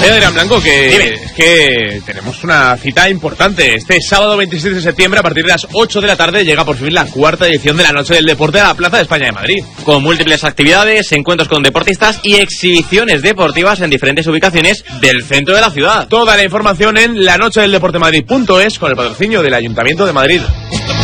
Adrián Blanco, que tenemos una cita importante. Este sábado 26 de septiembre, a partir de las 8 de la tarde, llega por fin la cuarta edición de la Noche del Deporte a la Plaza de España de Madrid. Con múltiples actividades, encuentros con deportistas y exhibiciones deportivas en diferentes ubicaciones del centro de la ciudad. Toda la información en lanochedeldeportemadrid.es con el patrocinio del Ayuntamiento de Madrid.